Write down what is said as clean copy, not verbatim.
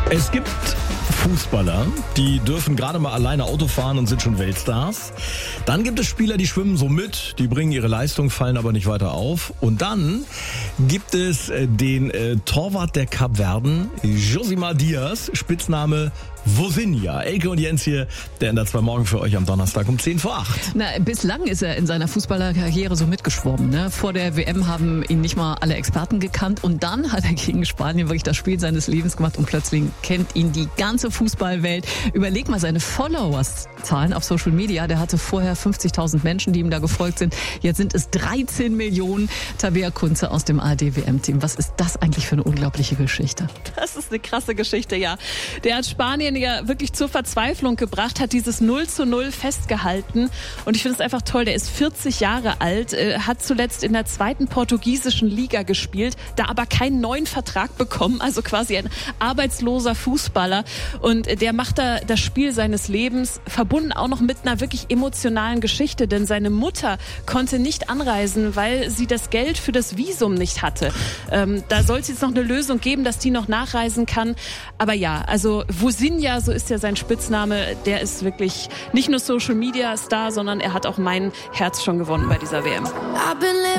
Es gibt Fußballer, die dürfen gerade mal alleine Auto fahren und sind schon Weltstars. Dann gibt es Spieler, die schwimmen so mit, die bringen ihre Leistung, fallen aber nicht weiter auf. Und dann gibt es den Torwart der Kapverden, Josimar Diaz, Spitzname Vozinha. Elke und Jens hier, der in der 2 Morgen für euch am Donnerstag um 7:50. Na, bislang ist er in seiner Fußballerkarriere so mitgeschwommen. Ne? Vor der WM haben ihn nicht mal alle Experten gekannt und dann hat er gegen Spanien wirklich das Spiel seines Lebens gemacht und plötzlich kennt ihn die ganze Fußballwelt. Überleg mal seine Followerzahlen auf Social Media. Der hatte vorher 50.000 Menschen, die ihm da gefolgt sind. Jetzt sind es 13 Millionen. Tabea Kunze aus dem ARD-WM-Team. Was ist das eigentlich für eine unglaubliche Geschichte? Das ist eine krasse Geschichte, ja. Der hat Spanien ja wirklich zur Verzweiflung gebracht, hat dieses 0:0 festgehalten und ich finde es einfach toll, der ist 40 Jahre alt, hat zuletzt in der 2. portugiesischen Liga gespielt, da aber keinen neuen Vertrag bekommen, also quasi ein arbeitsloser Fußballer und der macht da das Spiel seines Lebens, verbunden auch noch mit einer wirklich emotionalen Geschichte, denn seine Mutter konnte nicht anreisen, weil sie das Geld für das Visum nicht hatte. Da soll es jetzt noch eine Lösung geben, dass die noch nachreisen kann, aber ja, also Vozinha, so ist ja sein Spitzname, der ist wirklich nicht nur Social-Media-Star, sondern er hat auch mein Herz schon gewonnen bei dieser WM.